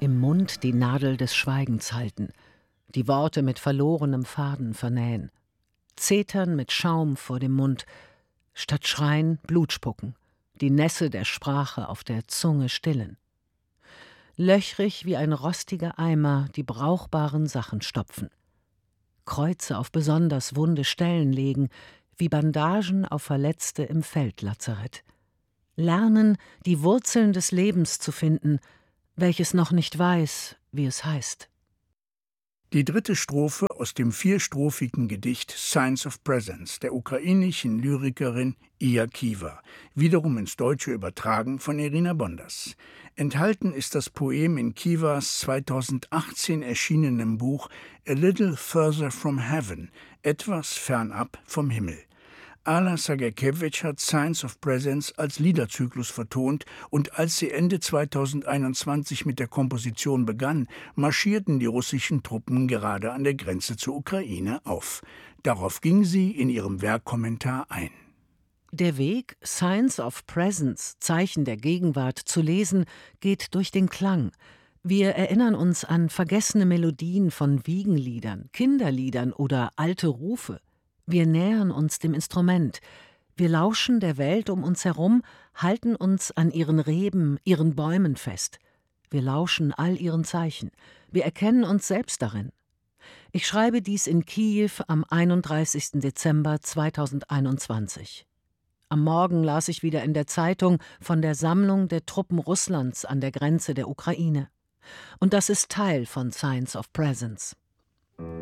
im Mund die Nadel des Schweigens halten, die Worte mit verlorenem Faden vernähen, zetern mit Schaum vor dem Mund, statt Schreien Blut spucken, die Nässe der Sprache auf der Zunge stillen. Löchrig wie ein rostiger Eimer die brauchbaren Sachen stopfen. Kreuze auf besonders wunde Stellen legen, wie Bandagen auf Verletzte im Feldlazarett. Lernen, die Wurzeln des Lebens zu finden, welches noch nicht weiß, wie es heißt. Die dritte Strophe aus dem vierstrophigen Gedicht Signs of Presence der ukrainischen Lyrikerin Iya Kiwa, wiederum ins Deutsche übertragen von Irina Bonders. Enthalten ist das Poem in Kiwas 2018 erschienenem Buch A Little Further from Heaven, etwas fernab vom Himmel. Alla Sagerkewitsch hat Signs of Presence als Liederzyklus vertont, und als sie Ende 2021 mit der Komposition begann, marschierten die russischen Truppen gerade an der Grenze zur Ukraine auf. Darauf ging sie in ihrem Werkkommentar ein. Der Weg, Signs of Presence, Zeichen der Gegenwart, zu lesen, geht durch den Klang. Wir erinnern uns an vergessene Melodien von Wiegenliedern, Kinderliedern oder alte Rufe. Wir nähern uns dem Instrument. Wir lauschen der Welt um uns herum, halten uns an ihren Reben, ihren Bäumen fest. Wir lauschen all ihren Zeichen. Wir erkennen uns selbst darin. Ich schreibe dies in Kiew am 31. Dezember 2021. Am Morgen las ich wieder in der Zeitung von der Sammlung der Truppen Russlands an der Grenze der Ukraine. Und das ist Teil von Signs of Presence.